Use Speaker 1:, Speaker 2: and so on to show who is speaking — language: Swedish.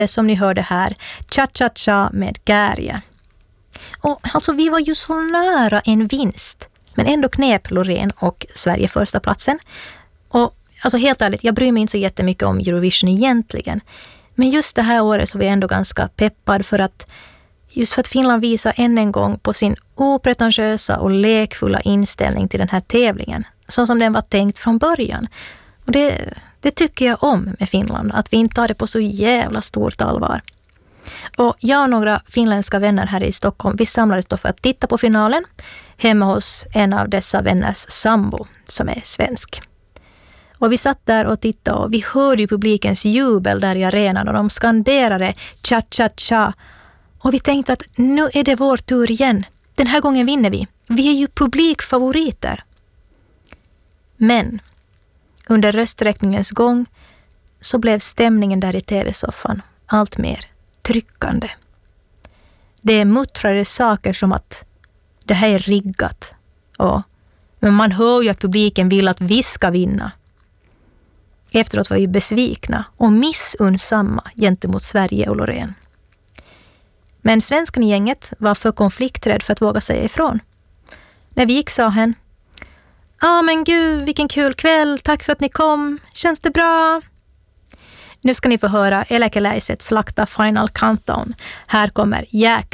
Speaker 1: som ni hörde här, Cha-cha-cha med Käärijä. Och alltså vi var ju så nära en vinst, men ändå knep Loreen och Sverige första platsen. Och alltså helt ärligt, jag bryr mig inte så jättemycket om Eurovision egentligen. Men just det här året så var jag ändå ganska peppad för att Finland visar än en gång på sin opretentiösa och lekfulla inställning till den här tävlingen. Så som den var tänkt från början. Och det tycker jag om med Finland, att vi inte tar det på så jävla stort allvar. Och jag och några finländska vänner här i Stockholm, vi samlades då för att titta på finalen hemma hos en av dessa vänners sambo som är svensk. Och vi satt där och tittade och vi hörde ju publikens jubel där i arenan och de skanderade cha-cha-cha. Och vi tänkte att nu är det vår tur igen. Den här gången vinner vi. Vi är ju publikfavoriter. Men under rösträkningens gång så blev stämningen där i tv-soffan allt mer tryckande. Det muttrade saker som att det här är riggat. Men man hör ju att publiken vill att vi ska vinna. Efteråt var vi besvikna och missunnsamma gentemot Sverige och Loreen. Men svenskan i gänget var för konflikträdd för att våga säga ifrån. När vi gick sa hen: men gud, vilken kul kväll, tack för att ni kom, känns det bra? Nu ska ni få höra Eläkeläiset slakta Final Countdown. Här kommer